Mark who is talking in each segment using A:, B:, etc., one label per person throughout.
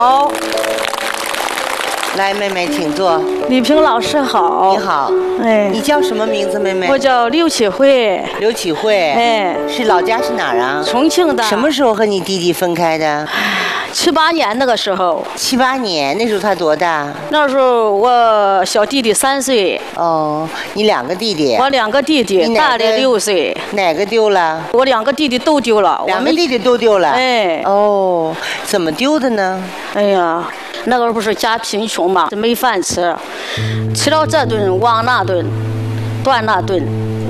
A: 好，
B: 来，妹妹，请坐。
A: 李萍老师好。
B: 你好，
A: 哎，
B: 你叫什么名字，妹妹？
A: 我叫刘启慧。
B: 刘启慧。
A: 哎，
B: 是老家是哪儿啊？
A: 重庆的。
B: 什么时候和你弟弟分开的
A: ？7、8年那个时候。
B: 7、8年，那时候他多大？
A: 那时候我小弟弟3岁。
B: 哦，你2个弟弟？
A: 我2个弟弟，大的6岁。
B: 哪个丢了？
A: 我2个弟弟都丢了。
B: 2个弟弟都丢了。
A: 哎。
B: 哦，怎么丢的呢？
A: 哎呀，那个不是家贫穷嘛，没饭吃，吃了这顿忘那顿，断那顿，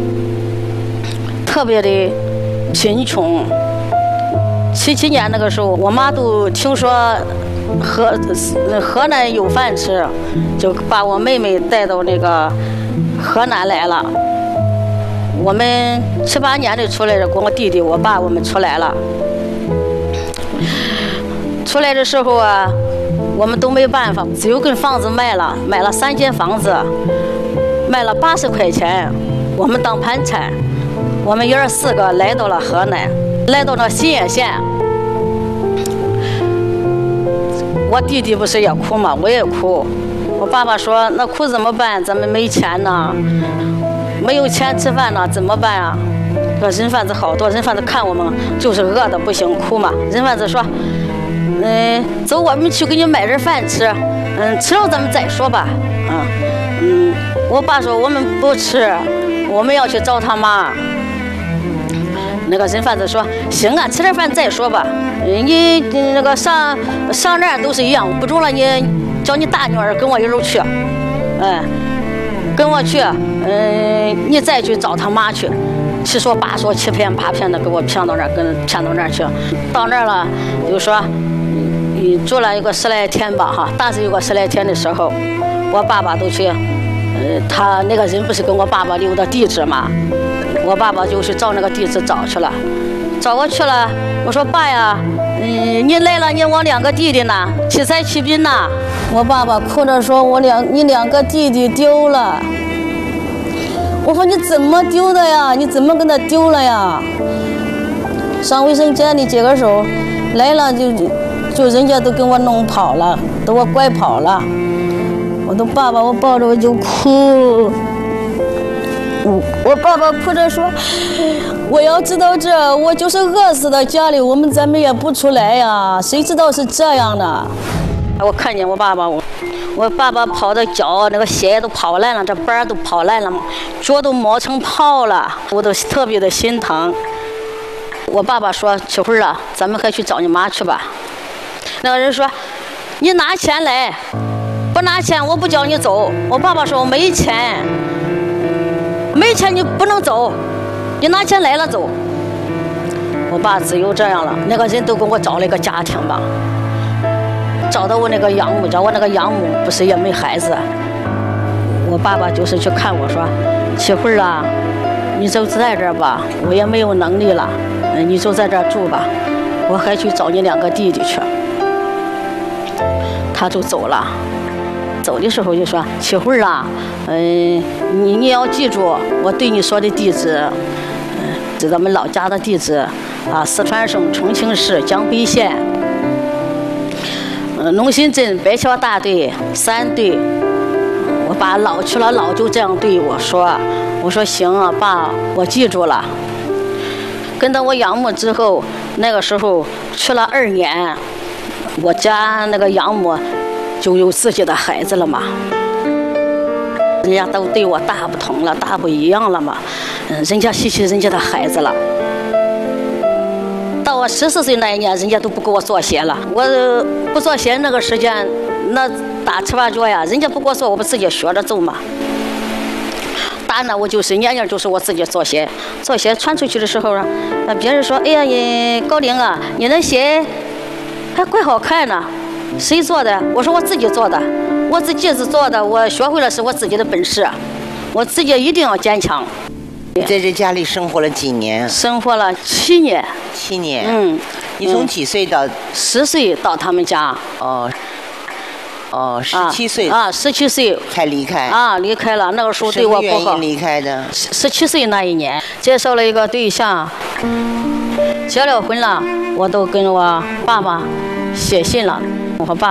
A: 特别的贫穷。77年那个时候，我妈都听说河南有饭吃，就把我妹妹带到那个河南来了。我们7、8年的出来了，跟我弟弟、我爸我们出来了。出来的时候啊，我们都没办法，只有跟房子买了3间房子，卖了80块钱，我们当盘缠。我们爷儿4个来到了河南，来到了新野县。我弟弟不是也哭吗？我也哭。我爸爸说：“那哭怎么办？咱们没钱呢，没有钱吃饭呢，怎么办啊？”说人贩子好多，人贩子看我们就是饿的不行，哭嘛。人贩子说：“走，我们去给你买点饭吃，吃了咱们再说吧。”我爸说我们不吃，我们要去找他妈。那个人贩子说：“行啊，吃点饭再说吧。你那个上哪儿都是一样，不中了你叫你大女儿跟我一路去，跟我去，你再去找他妈去。”7说8说7骗8骗的给我骗到那儿，骗到那儿去。到那儿了，就说住了有个10来天吧哈，大致有个10来天的时候，我爸爸都去，他那个人不是跟我爸爸留的地址嘛，我爸爸就去找那个地址找去了，找过去了。我说爸呀，你来了，你我2个弟弟呢？七彩七宾呢？我爸爸哭着说，你2个弟弟丢了。我说你怎么丢的呀？你怎么跟他丢了呀？上卫生间里接个手，来了就人家都给我弄跑了，都我拐跑了。我的爸爸，我抱着我就哭。我爸爸哭着说：“我要知道这，我就是饿死的，家里咱们也不出来呀，谁知道是这样的。”我看见我爸爸，我爸爸跑的脚那个鞋都跑烂了，这板都跑烂了，脚都磨成泡了，我都特别的心疼。我爸爸说：“启慧啊，咱们还去找你妈去吧。”那个人说：“你拿钱来，不拿钱我不叫你走。”我爸爸说：“我没钱，没钱你不能走，你拿钱来了走。”我爸只有这样了，那个人都给我找了一个家庭吧。找到我那个养母家，我那个养母不是也没孩子，我爸爸就是去看我说：“启慧啊，你就在这儿吧，我也没有能力了，你就在这儿住吧，我还去找你2个弟弟去。”他就走了，走的时候就说：“启慧啊，你要记住我对你说的地址，是咱们老家的地址啊，四川省重庆市江北县。龙兴镇白桥大队3队。”我爸老去了，老就这样对我说：“我说行啊，爸，我记住了。”跟到我养母之后，那个时候去了2年，我家那个养母就有自己的孩子了嘛。人家都对我大不同了，大不一样了嘛。人家吸取人家的孩子了。到我14岁那一年，人家都不给我做鞋了。我不做鞋那个时间，那打7、8脚呀，人家不给我做，我不自己学着走嘛。大呢，我就是年年就是我自己做鞋，做鞋传出去的时候啊，别人说：“哎呀，你高玲啊，你那鞋还怪好看呢，谁做的？”我说：“我自己做的，我自己是做的，我学会了是我自己的本事，我自己一定要坚强。”
B: 你在这家里生活了几年？
A: 生活了7年。
B: 7年。你从几岁到
A: ？10岁到他们家。
B: 17岁
A: 17岁
B: 才离开。
A: 离开了。那个时候对我不好。
B: 什么原因离开的
A: ？17岁那一年，介绍了一个对象，结了婚了，我都跟我爸爸写信了。 我爸。